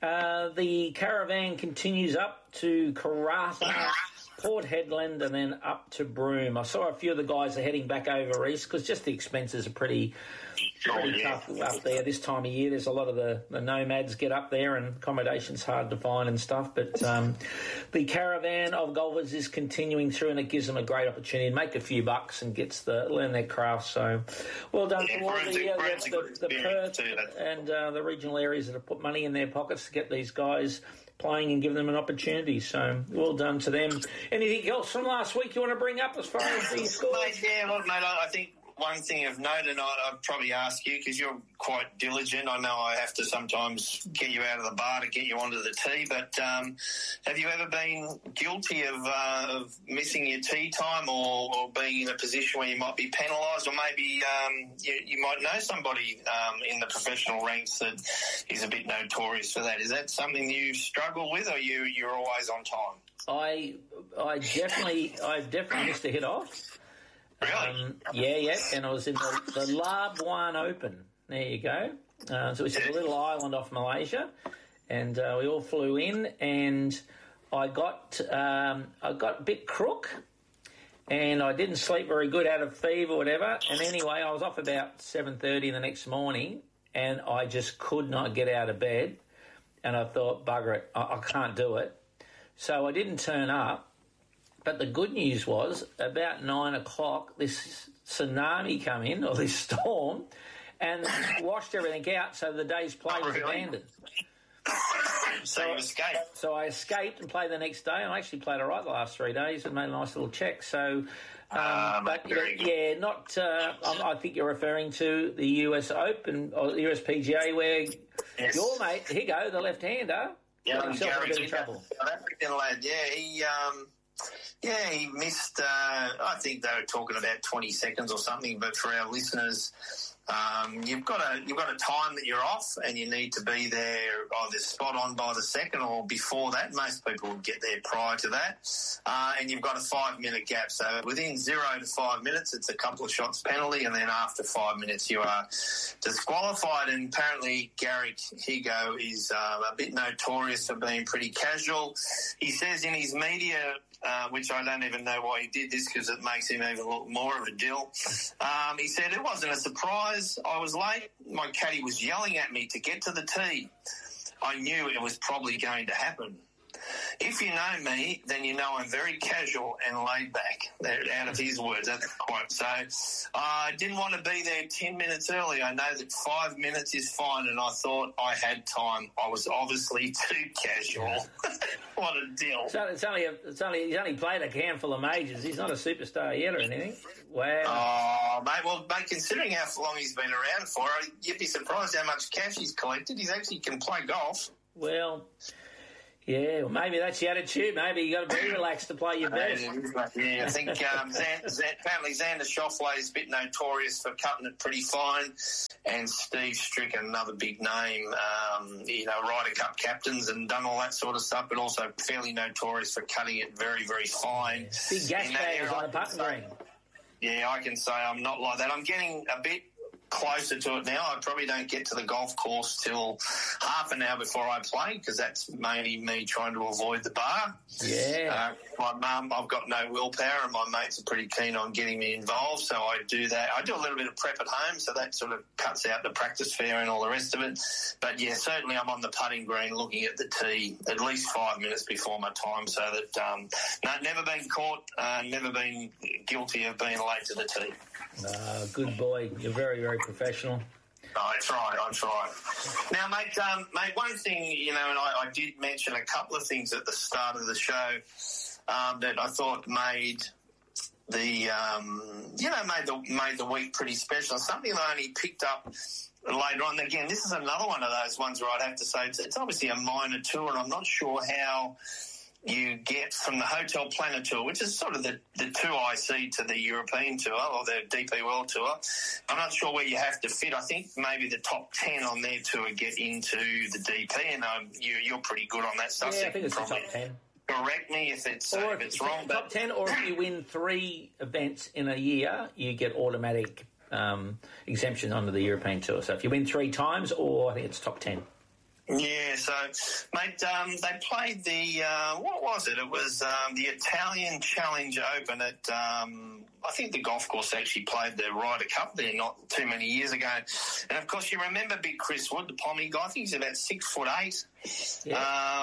The caravan continues up to Karratha, Port Hedland, and then up to Broome. I saw a few of the guys are heading back over east because just the expenses are pretty tough up there this time of year. There's a lot of the nomads get up there, and accommodation's hard to find and stuff. But the caravan of golfers is continuing through, and it gives them a great opportunity to make a few bucks and learn their craft. So well done to all the Perth and the regional areas that have put money in their pockets to get these guys playing and give them an opportunity. So well done to them. Anything else from last week you want to bring up as far as the scores? Mate, I think one thing of note, and I'd probably ask you because you're quite diligent. I know I have to sometimes get you out of the bar to get you onto the tee, but have you ever been guilty of missing your tee time or being in a position where you might be penalised, or maybe you might know somebody in the professional ranks that is a bit notorious for that? Is that something you struggle with, or you're always on time? I've definitely missed a hit off. Really? Yeah, and I was in the Labuan Open. There you go. So it's a little island off Malaysia, and we all flew in, and I got a bit crook, and I didn't sleep very good, out of fever or whatever. And anyway, I was off about 7:30 the next morning, and I just could not get out of bed, and I thought, bugger it, I can't do it. So I didn't turn up. But the good news was, about 9 o'clock, this tsunami came in, or this storm, and washed everything out, so the day's play was abandoned. So you escaped? So I escaped and played the next day, and I actually played all right the last 3 days and made a nice little check. So, I think you're referring to the US Open, or the US PGA, where your mate, here you go, the left-hander, got himself in a bit of trouble. South African lad, he missed, I think they were talking about 20 seconds or something, but for our listeners, you've got a time that you're off, and you need to be there either spot on by the second or before that. Most people would get there prior to that. And you've got a 5-minute gap. So within 0 to 5 minutes, it's a couple of shots penalty, and then after 5 minutes, you are disqualified. And apparently Garrick Higo is a bit notorious for being pretty casual. He says in his media, which I don't even know why he did this because it makes him even look more of a dill. He said, it wasn't a surprise. I was late. My caddy was yelling at me to get to the tee. I knew it was probably going to happen. If you know me, then you know I'm very casual and laid back. Out of his words, that's the quote. So I didn't want to be there 10 minutes early. I know that 5 minutes is fine, and I thought I had time. I was obviously too casual. What a deal. He's only played a handful of majors. He's not a superstar yet or anything. Wow. Oh, mate, considering how long he's been around for, you'd be surprised how much cash he's collected. He actually can play golf. Well, yeah, well, maybe that's the attitude. Maybe you got to be relaxed to play your best. Yeah, I think apparently Xander Schauffele is a bit notorious for cutting it pretty fine, and Steve Stricker, another big name, Ryder Cup captains and done all that sort of stuff, but also fairly notorious for cutting it very, very fine. Big gas bags on the putting green. Yeah, I can say I'm not like that. I'm getting a bit closer to it now. I probably don't get to the golf course till half an hour before I play, because that's mainly me trying to avoid the bar. Yeah. My mum, I've got no willpower, and my mates are pretty keen on getting me involved, so I do that. I do a little bit of prep at home, so that sort of cuts out the practice fair and all the rest of it. But yeah, certainly I'm on the putting green looking at the tee at least 5 minutes before my time, so that never been caught, never been guilty of being late to the tee. Good boy. You're very, very professional. I try. Now, mate, one thing, and I did mention a couple of things at the start of the show that I thought made the week pretty special. Something that I only picked up later on. Again, this is another one of those ones where I'd have to say it's obviously a minor tour, and I'm not sure how you get from the Hotel Planet Tour, which is sort of the 2IC to the European Tour or the DP World Tour. I'm not sure where you have to fit. I think maybe the top 10 on their tour get into the DP, and you're pretty good on that stuff. Yeah, I think it's the top 10. Correct me if it's wrong. Top 10, or if you win 3 events in a year, you get automatic exemption onto the European Tour. So if you win 3 times, or I think it's top 10. Yeah, so, mate, they played the, what was it? It was the Italian Challenge Open at, I think the golf course actually played the Ryder Cup there not too many years ago. And, of course, you remember Big Chris Wood, the Pommy guy. I think he's about 6'8". Yeah.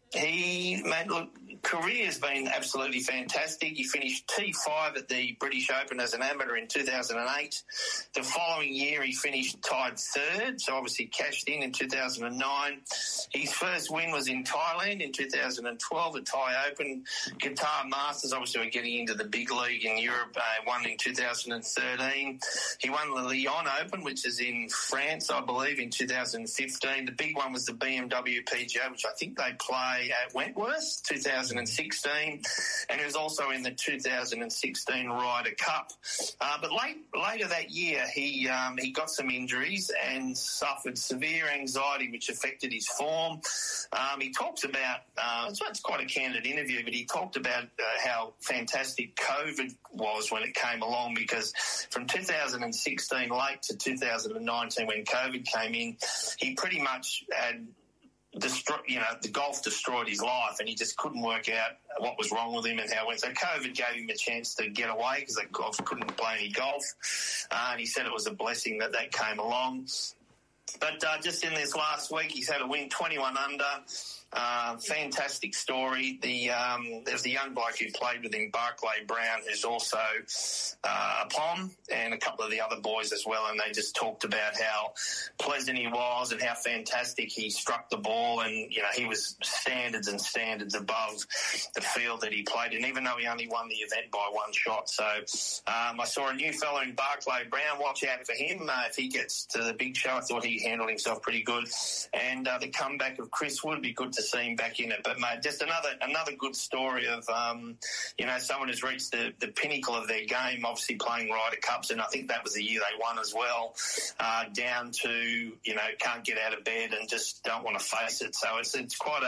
Career has been absolutely fantastic. He finished T5 at the British Open as an amateur in 2008. The following year, he finished tied 3rd, so obviously cashed in 2009. His first win was in Thailand in 2012 at Thai Open. Qatar Masters, obviously we're getting into the big league in Europe, won in 2013. He won the Lyon Open, which is in France, I believe, in 2015. The big one was the BMW PGA, which I think they play at Wentworth, 2016, and he was also in the 2016 Ryder Cup. But later that year, he got some injuries and suffered severe anxiety, which affected his form. He talks about, it's quite a candid interview, but he talked about how fantastic COVID was when it came along, because from 2016 late to 2019 when COVID came in, he pretty much had the golf destroyed his life, and he just couldn't work out what was wrong with him and how it went. So COVID gave him a chance to get away, because the golf couldn't play any golf, and he said it was a blessing that came along. But just in this last week, he's had a win 21 under. Fantastic story. There's the young bloke who played with him, Barclay Brown, who's also a POM, and a couple of the other boys as well, and they just talked about how pleasant he was and how fantastic he struck the ball, and he was standards and standards above the field that he played in, even though he only won the event by 1 shot. So I saw a new fellow in Barclay Brown. Watch out for him if he gets to the big show. I thought he handled himself pretty good, and the comeback of Chris Wood, be good to see him back in it. But mate, just another good story of someone who's reached the pinnacle of their game, obviously playing Ryder Cups, and I think that was the year they won as well, down to can't get out of bed and just don't want to face it. So it's quite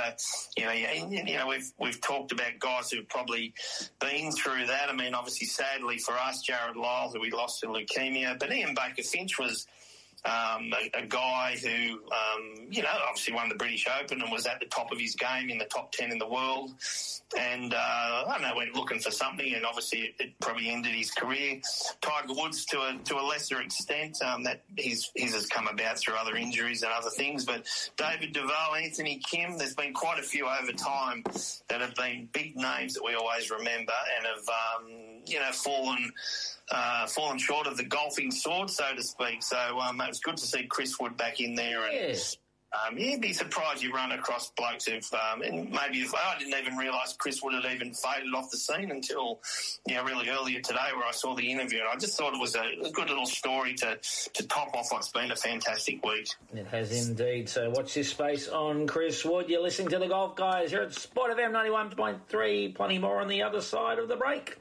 a we've talked about guys who've probably been through that. I mean, obviously sadly for us, Jared Lyle, who we lost to leukemia, but Ian Baker Finch was a guy who, obviously won the British Open and was at the top of his game, in the top 10 in the world. And, I don't know, went looking for something, and obviously it probably ended his career. Tiger Woods, to a lesser extent, that his has come about through other injuries and other things. But David Duval, Anthony Kim, there's been quite a few over time that have been big names that we always remember and have, fallen short of the golfing sword, so to speak. So it was good to see Chris Wood back in there. And you'd be surprised you run across blokes who've, and maybe if I didn't even realise Chris Wood had even faded off the scene until, really earlier today where I saw the interview. And I just thought it was a good little story to top off what's been a fantastic week. It has indeed. So watch this space on Chris Wood. You're listening to the Golf Guys here at Sport FM 91.3. Plenty more on the other side of the break.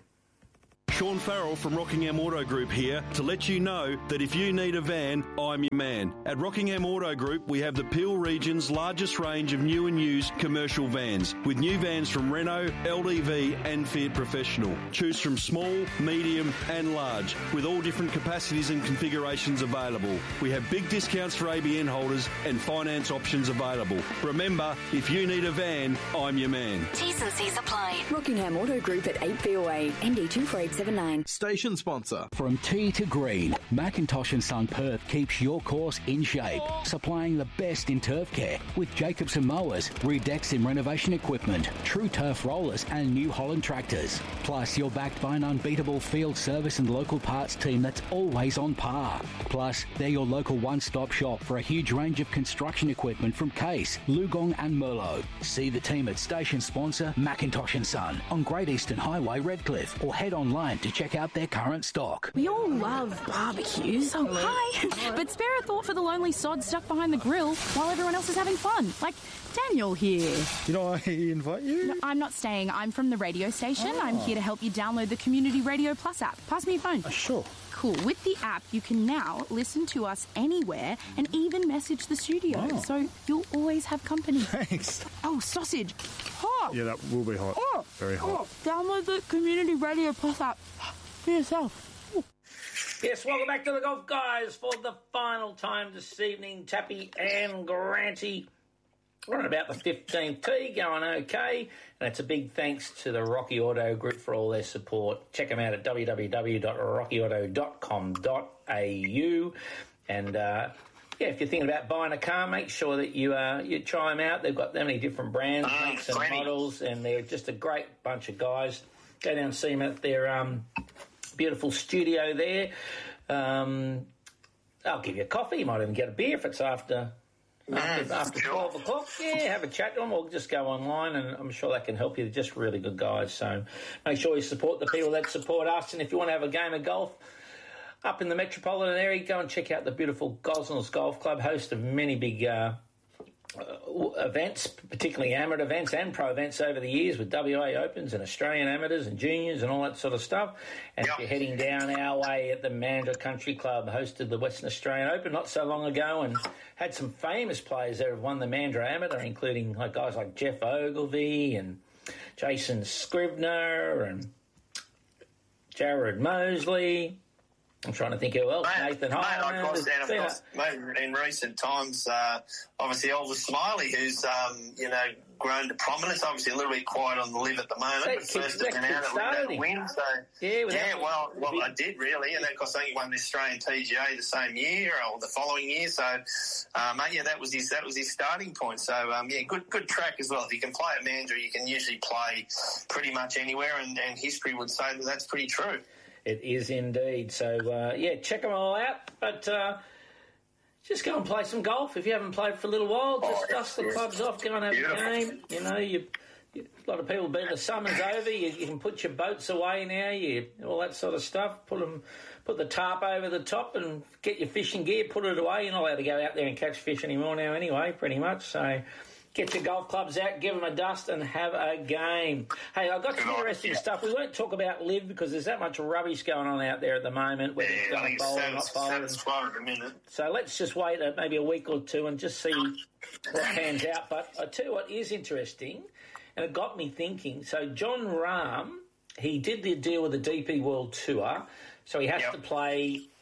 Sean Farrell from Rockingham Auto Group here to let you know that if you need a van, I'm your man. At Rockingham Auto Group, we have the Peel region's largest range of new and used commercial vans, with new vans from Renault, LDV and Fiat Professional. Choose from small, medium and large, with all different capacities and configurations available. We have big discounts for ABN holders and finance options available. Remember, if you need a van, I'm your man. T's and C's apply. Rockingham Auto Group at 8 VOA, ND24879. Station sponsor. From tea to green, Macintosh & Son Perth keeps your course in shape, supplying the best in turf care with Jacobson mowers, Redexim renovation equipment, True Turf rollers and New Holland tractors. Plus, you're backed by an unbeatable field service and local parts team that's always on par. Plus, they're your local one-stop shop for a huge range of construction equipment from Case, Lugong and Merlot. See the team at station sponsor Macintosh & Son on Great Eastern Highway, Redcliffe, or head online to check out their current stock. We all love barbecues. Oh, hi. But spare a thought for the lonely sod stuck behind the grill while everyone else is having fun. Like Daniel here. Did I invite you? No, I'm not staying. I'm from the radio station. I'm here to help you download the Community Radio Plus app. Pass me your phone. Sure. Cool. With the app, you can now listen to us anywhere and even message the studio. Oh. So you'll always have company. Thanks. Oh, sausage. Hot. Yeah, that will be hot. Oh. Very hot. Download the Community Radio Plus app for yourself. Yes, welcome back to the Golf Guys for the final time this evening. Tappy and Granty. We're on about the 15th tee, going okay. And it's a big thanks to the Rocky Auto Group for all their support. Check them out at www.rockyauto.com.au. And, if you're thinking about buying a car, make sure that you try them out. They've got that many different brands, makes and models, and they're just a great bunch of guys. Go down and see them at their beautiful studio there. I'll give you a coffee. You might even get a beer if it's after 12 o'clock. Yeah, have a chat to them, or just go online, and I'm sure that can help you. They're just really good guys. So make sure you support the people that support us. And if you want to have a game of golf up in the metropolitan area, go and check out the beautiful Gosnells Golf Club, host of many big events, particularly amateur events and pro events over the years with WA Opens and Australian amateurs and juniors and all that sort of stuff. And if you're heading down our way at the Mandurah Country Club, hosted the Western Australian Open not so long ago and had some famous players there who've won the Mandurah Amateur, including guys like Jeff Ogilvy and Jason Scribner and Jared Mosley. I'm trying to think who else. Nathan Hyman. In recent times, obviously Elvis Smiley, who's grown to prominence. Obviously a little bit quiet on the live at the moment, but first in and out at the win. So well, I did really, and of course he won the Australian PGA the same year or the following year. So that was his starting point. So good track as well. If you can play at Mandurah, you can usually play pretty much anywhere, and history would say that that's pretty true. It is indeed. So, check them all out. But just go and play some golf. If you haven't played for a little while, just dust the clubs off, go and have a game. A lot of people been the summer's over. You can put your boats away now, all that sort of stuff. Put the tarp over the top and get your fishing gear, put it away. You're not allowed to go out there and catch fish anymore now anyway, pretty much. So get your golf clubs out, give them a dust and have a game. Hey, I've got some interesting stuff. We won't talk about LIV because there's that much rubbish going on out there at the moment. Whether it's going to bowl or not bowl. So let's just wait maybe a week or two and just see what pans out. But I tell you what is interesting, and it got me thinking. So John Rahm, he did the deal with the DP World Tour, so he has to play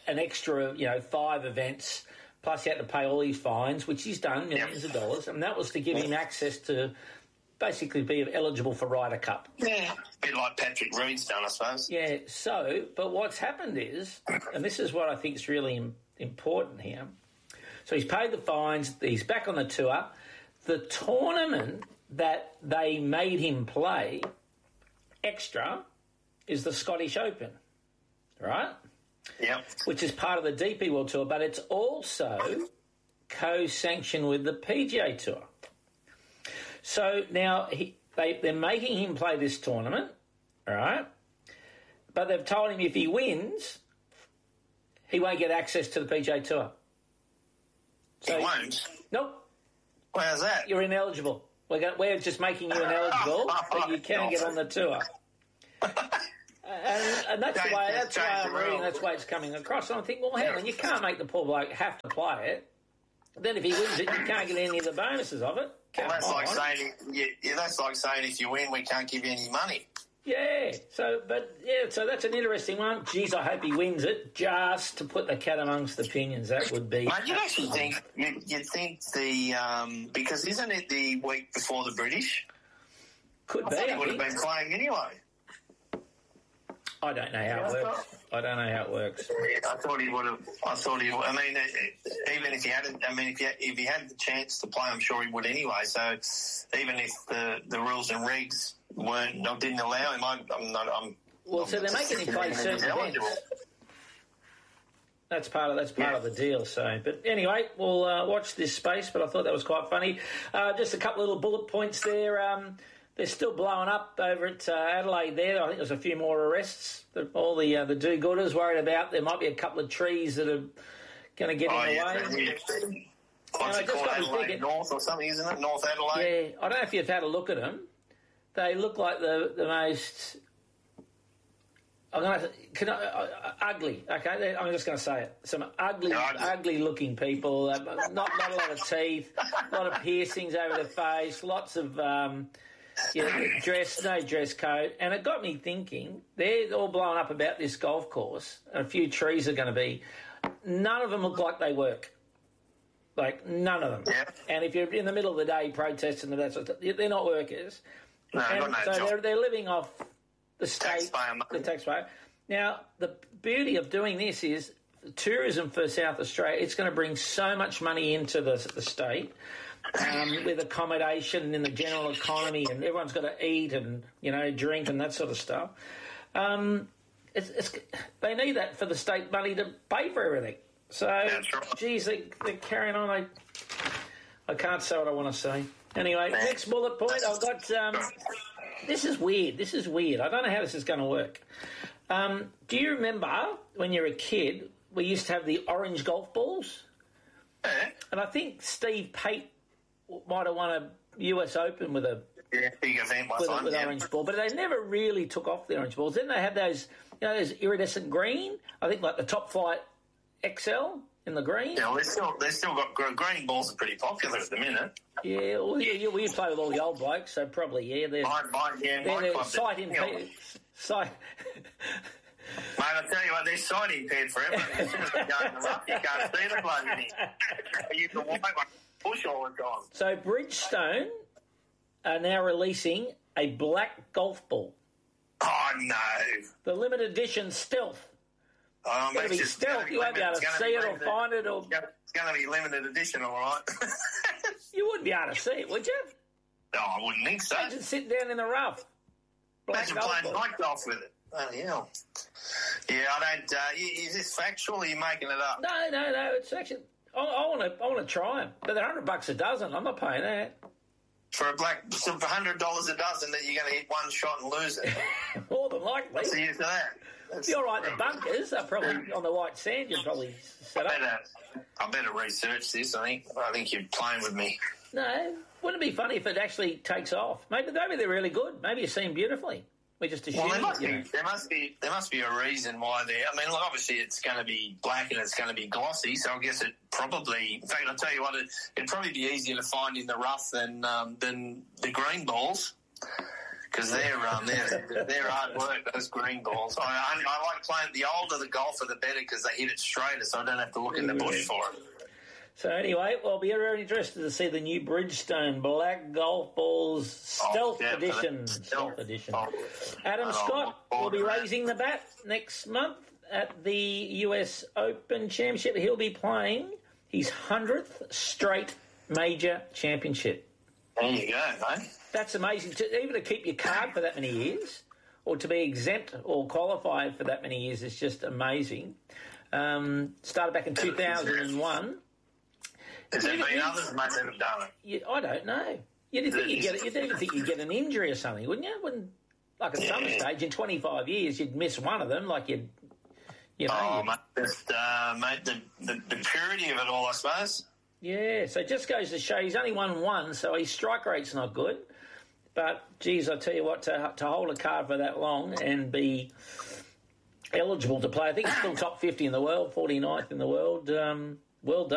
an extra, 5 events, plus he had to pay all his fines, which he's done, millions of dollars, and that was to give him access to basically be eligible for Ryder Cup. Yeah, a bit like Patrick Reed's done, I suppose. Yeah, but what's happened is, and this is what I think is really important here, so he's paid the fines, he's back on the tour. The tournament that they made him play extra is the Scottish Open, right? Yep. Which is part of the DP World Tour, but it's also co-sanctioned with the PGA Tour. So now they're making him play this tournament, all right? But they've told him if he wins, he won't get access to the PGA Tour. So, he won't? Nope. Where's that? You're ineligible. We're just making you ineligible, but you can get on the tour. And that's the way I'm reading, that's the way it's coming across. And I'm thinking, well, hang on, you can't make the poor bloke have to play it. Then if he wins it, you can't get any of the bonuses of it. Well, that's like saying if you win, we can't give you any money. Yeah, so that's an interesting one. Geez, I hope he wins it, just to put the cat amongst the opinions. That would be... Mate, you'd actually think, you'd think because isn't it the week before the British? Could be. He would have been playing anyway. I don't know how it works. I thought he would have. I mean, even if he had, if he had the chance to play, I'm sure he would anyway. So even if the rules and regs didn't allow him, so they're making him play certain events. That's part of the deal. So, but anyway, we'll watch this space. But I thought that was quite funny. Just a couple of little bullet points there. They're still blowing up over at Adelaide there. I think there's a few more arrests. All the do-gooders worried about there might be a couple of trees that are going to get in the way. What's it called, Adelaide North or something, isn't it? North Adelaide? Yeah, I don't know if you've had a look at them. They look like the most... ugly, okay? I'm just going to say it. Some ugly-looking people. Not a lot of teeth, a lot of piercings over the face, lots of... no dress code. And it got me thinking, they're all blowing up about this golf course, and a few trees are going to be. None of them look like they work. Like, none of them. Yeah. And if you're in the middle of the day protesting and that sort of stuff, they're not workers. They're living off the state, the taxpayer. Now, the beauty of doing this is tourism for South Australia, it's going to bring so much money into the state. With accommodation in the general economy, and everyone's got to eat and drink and that sort of stuff. They need that for the state money to pay for everything. So, geez, they're carrying on. I can't say what I want to say. Anyway, next bullet point. I've got. This is weird. I don't know how this is going to work. Do you remember when you were a kid? We used to have the orange golf balls, and I think Steve Pate might have won a US Open with a big event with orange ball, but they never really took off the orange balls. Didn't they have those, those iridescent green? I think like the Top Flight XL in the green. Yeah, well, they've still got green balls are pretty popular at the minute. Yeah, well, we play with all the old blokes, so probably they're sight impaired. Mate, I tell you what, they're sight impaired forever. As soon as they go in the rough, you can't see the bloody thing. You can walk like push all the time. So Bridgestone are now releasing a black golf ball. Oh, no. The limited edition Stealth. Oh, mate, it's Stealth. You won't be able to see it or find it. It's going to be limited edition, all right. You wouldn't be able to see it, would you? No, I wouldn't think so. Just sit down in the rough. Imagine playing night golf with it. Oh, yeah. Yeah, I don't... is this factual or are you making it up? No. It's actually... I want to try them, but they're $100 a dozen. I'm not paying that. For $100 a dozen, that you're going to hit one shot and lose it. More than likely. What's the use of that? If you're right, the bunkers are probably on the white sand. You're probably set up. I better research this. I think you're playing with me. No, wouldn't it be funny if it actually takes off? Maybe they're really good. Maybe you see them beautifully. We just assume. Well, there must be a reason why they're. I mean, look, obviously it's going to be black and it's going to be glossy. So I guess it probably. In fact, I'll tell you what, it'd probably be easier to find in the rough than the green balls, because they're hard work, those green balls. I like playing. The older the golfer, the better, because they hit it straighter, so I don't have to look in the bush for it. So anyway, well, I'll be very interested to see the new Bridgestone Black Golf Balls Stealth Edition. Stealth Edition. Adam Scott will be raising the bat next month at the US Open Championship. He'll be playing his 100th straight major championship. There you go, mate. That's amazing. Even to keep your card for that many years, or to be exempt or qualified for that many years, is just amazing. Started back in 2001. Has there been others that have done it? I don't know. You'd even think you'd get an injury or something, wouldn't you? Like at some stage in 25 years, you'd miss one of them, like you know. Mate, the purity of it all, I suppose. Yeah, so it just goes to show he's only won one, so his strike rate's not good. But, geez, I tell you what, to hold a card for that long and be eligible to play, I think he's still top 50 in the world, 49th in the world. Well done.